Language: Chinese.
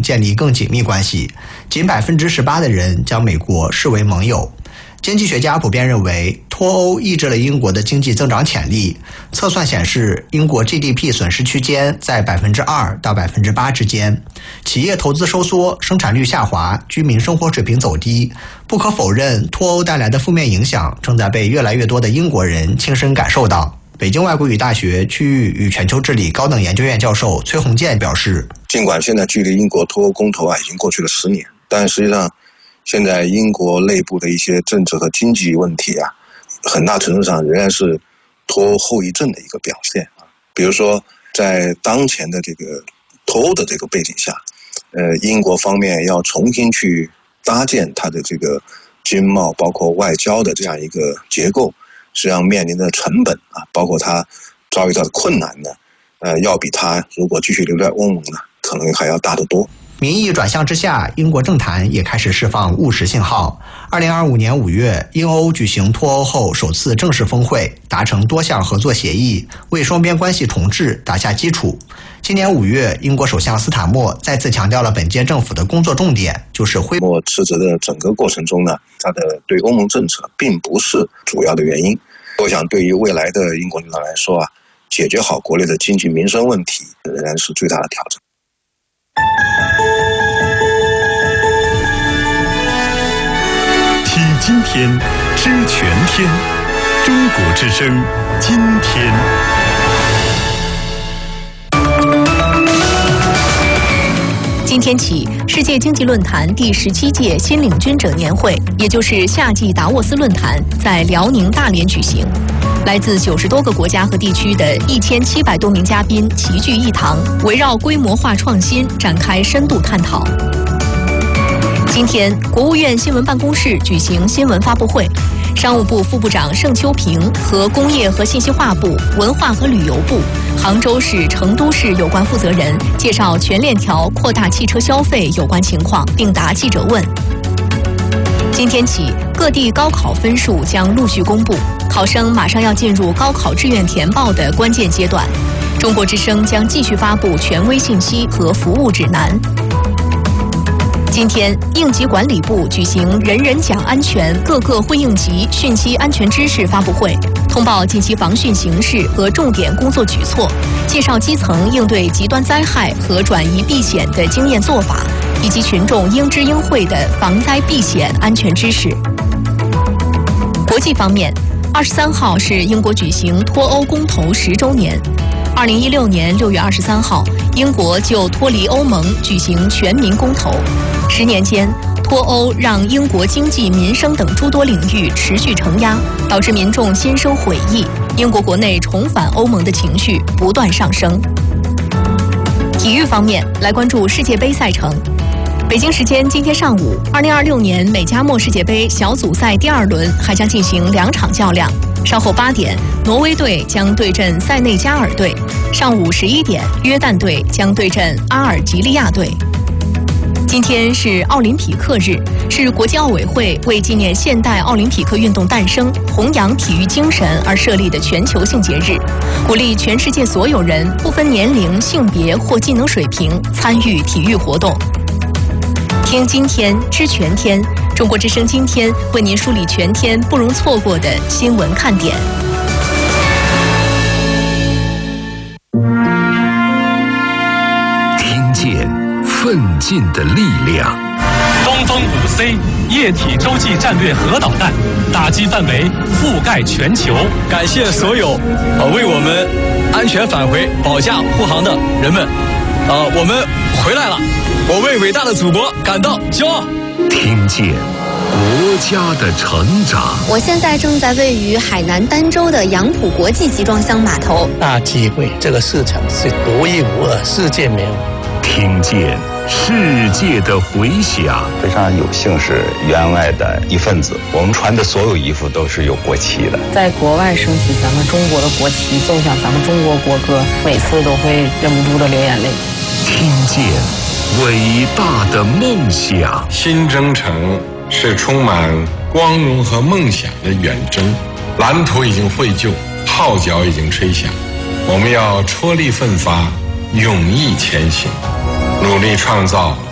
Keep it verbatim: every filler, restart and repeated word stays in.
建立更紧密关系，仅 百分之十八 的人将美国视为盟友。经济学家普遍认为，脱欧抑制了英国的经济增长潜力。测算显示，英国 G D P 损失区间在 百分之二 到 百分之八 之间。企业投资收缩，生产率下滑，居民生活水平走低。不可否认，脱欧带来的负面影响正在被越来越多的英国人亲身感受到。北京外国语大学区域与全球治理高等研究院教授崔洪建表示， 尽管现在距离英国脱欧公投啊已经过去了十年，但实际上现在英国内部的一些政治和经济问题啊，很大程度上仍然是脱欧后遗症的一个表现啊。比如说，在当前的这个脱欧的这个背景下，呃，英国方面要重新去搭建它的这个经贸包括外交的这样一个结构，实际上面临的成本啊，包括它遭遇到的困难呢，呃，要比它如果继续留在欧盟呢，可能还要大得多。 民意转向之下，英国政坛也开始释放务实信号。二零二五年五月，英欧举行脱欧后首次正式峰会，达成多项合作协议，为双边关系重置打下基础。今年五月，英国首相斯坦默再次强调了本届政府的工作重点，就是恢复。 辞职的整个过程中呢，他的对欧盟政策并不是主要的原因。我想，对于未来的英国领导来说啊，解决好国内的经济民生问题仍然是最大的挑战。 听今天，知全天，中国之声，今天。 今天起，世界经济论坛第十七届新领军者年会，也就是夏季达沃斯论坛，在辽宁大连举行。来自九十多个国家和地区的一千七百多名嘉宾齐聚一堂，围绕规模化创新展开深度探讨。今天，国务院新闻办公室举行新闻发布会，商务部副部长盛秋平和工业和信息化部、文化和旅游部、杭州市、成都市有关负责人介绍全链条扩大汽车消费有关情况，并答记者问。今天起，各地高考分数将陆续公布，考生马上要进入高考志愿填报的关键阶段。中国之声将继续发布权威信息和服务指南。今天，应急管理部举行人人讲安全各个会应急讯息安全知识发布会，通报近期防汛形势和重点工作举措，介绍基层应对极端灾害和转移避险的经验做法，以及群众应知应会的防灾避险安全知识。国际方面，二十三号是英国举行脱欧公投十周年。二零一六年六月二十三号，英国就脱离欧盟举行全民公投。十年间，脱欧让英国经济、民生等诸多领域持续承压，导致民众心生悔意，英国国内重返欧盟的情绪不断上升。体育方面，来关注世界杯赛程。北京时间今天上午，二零二六年美加墨世界杯小组赛第二轮还将进行两场较量。稍后八点，挪威队将对阵塞内加尔队；上午十一点，约旦队将对阵阿尔及利亚队。今天是奥林匹克日，是国际奥委会为纪念现代奥林匹克运动诞生、弘扬体育精神而设立的全球性节日，鼓励全世界所有人不分年龄、性别或技能水平参与体育活动。听今天，知全天。中国之声今天为您梳理全天不容错过的新闻看点。 听见奋进的力量。 东风五 C 液体洲际战略核导弹打击范围覆盖全球。 感谢所有呃为我们安全返回保驾护航的人们，呃，我们回来了，我为伟大的祖国感到骄傲。 听见国家的成长。 我现在正在位于海南儋州的杨浦国际集装箱码头。 大机会，这个市场是独一无二，世界没有。 听见世界的回响。 非常有幸是员外的一份子，我们穿的所有衣服都是有国旗的。 在国外升起咱们中国的国旗，奏响咱们中国国歌，每次都会忍不住的流眼泪。 听见伟大的梦想。 新征程是充满光荣和梦想的远征，蓝图已经绘就，号角已经吹响，我们要踔厉奋发，勇毅前行，努力创造